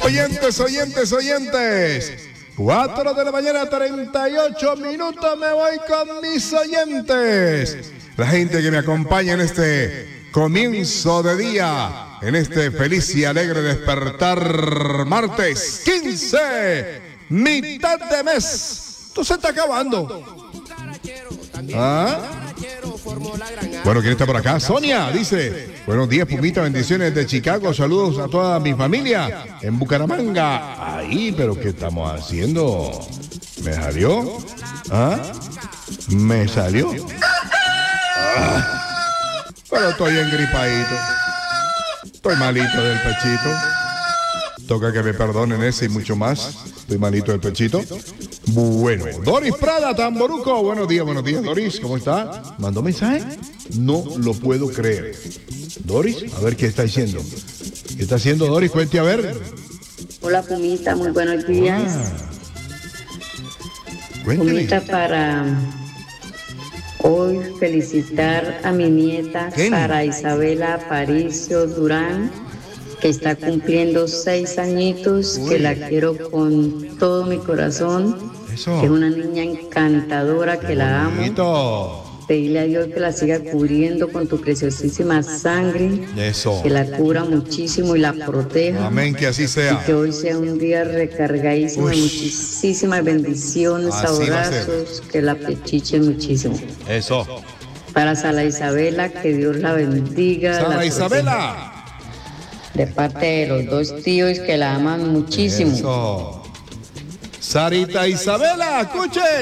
Oyentes. 4 de la mañana, 38 minutos. Me voy con mis oyentes. La gente que me acompaña en este comienzo de día, en este feliz y alegre despertar martes 15, mitad de mes. Esto se está acabando. ¿Ah? Bueno, ¿quién está por acá? Sonia dice: buenos días, Pumita, bendiciones de Chicago, saludos a toda mi familia en Bucaramanga. Ahí, pero ¿qué estamos haciendo? ¿Me salió? ¿Ah? ¿Me salió? Pero estoy engripadito. Estoy malito del pechito. Toca que me perdonen ese y mucho más. Estoy malito del pechito. Bueno, Doris Prada, Tamboruco. Buenos días, Doris. ¿Cómo está? ¿Mandó mensaje? No lo puedo creer. Doris, a ver qué está diciendo. ¿Qué está haciendo Doris? Cuente a ver. Hola, Pumita, muy buenos días. Cuénteme. Pumita, para hoy felicitar a mi nieta Sara Isabela Aparicio Durán, que está cumpliendo 6 añitos, que la quiero con todo mi corazón. Eso. Que es una niña encantadora, que la amo. Pedirle a Dios que la siga cubriendo con tu preciosísima sangre. Eso. Que la cubra muchísimo y la proteja. Amén, que así sea. Y que hoy sea un día recargadísimo de muchísimas bendiciones, Así abrazos, que la pechiche muchísimo. Eso. Para Sara Isabela, que Dios la bendiga. Sara Isabela. De parte de los dos tíos que la aman muchísimo. Eso. Sarita Isabela, escuche.